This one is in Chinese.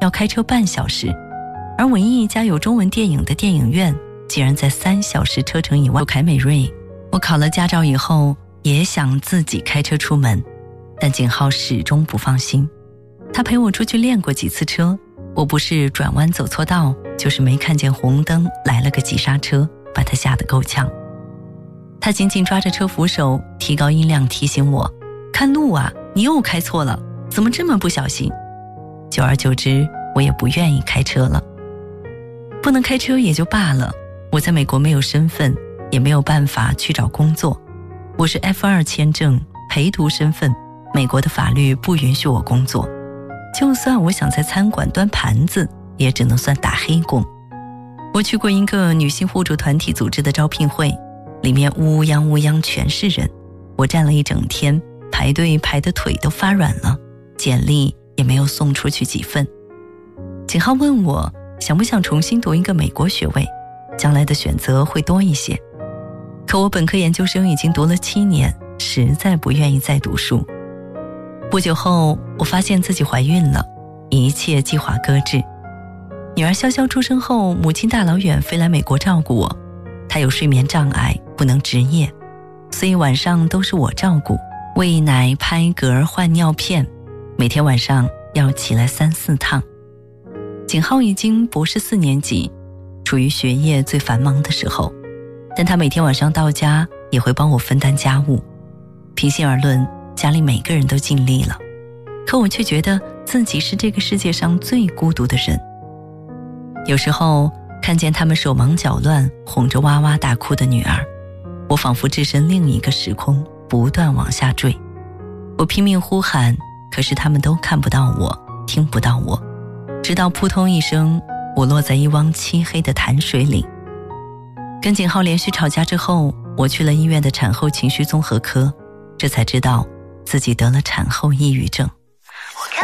要开车半小时，而唯一一家有中文电影的电影院竟然在3小时车程以外。凯美瑞，我考了驾照以后也想自己开车出门，但景浩始终不放心。他陪我出去练过几次车，我不是转弯走错道，就是没看见红灯来了个急刹车，把他吓得够呛。他紧紧抓着车扶手，提高音量提醒我，看路啊，你又开错了，怎么这么不小心。久而久之，我也不愿意开车了。不能开车也就罢了，我在美国没有身份，也没有办法去找工作。我是 F2 签证陪读身份，美国的法律不允许我工作。就算我想在餐馆端盘子，也只能算打黑工。我去过一个女性互助团体组织的招聘会，里面乌泱乌泱全是人，我站了一整天，排队排得腿都发软了，简历也没有送出去几份。景浩问我想不想重新读一个美国学位，将来的选择会多一些。可我本科研究生已经读了7年，实在不愿意再读书。不久后，我发现自己怀孕了，一切计划搁置。女儿潇潇出生后，母亲大老远飞来美国照顾我。她有睡眠障碍，不能值夜，所以晚上都是我照顾，喂奶、拍嗝、换尿片，每天晚上要起来3、4趟。景浩已经博士4年级，处于学业最繁忙的时候，但他每天晚上到家也会帮我分担家务。平心而论，家里每个人都尽力了，可我却觉得自己是这个世界上最孤独的人。有时候看见他们手忙脚乱哄着哇哇大哭的女儿，我仿佛置身另一个时空，不断往下坠。我拼命呼喊，可是他们都看不到我，听不到我，直到扑通一声，我落在一汪漆黑的潭水里。跟景浩连续吵架之后，我去了医院的产后情绪综合科，这才知道自己得了产后抑郁症。